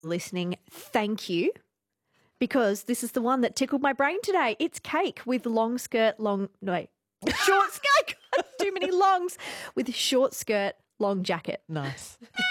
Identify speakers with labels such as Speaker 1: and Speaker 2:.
Speaker 1: listening, thank you, because this is the one that tickled my brain today. It's cake with short skirt, too many longs, with short skirt, long jacket.
Speaker 2: Nice.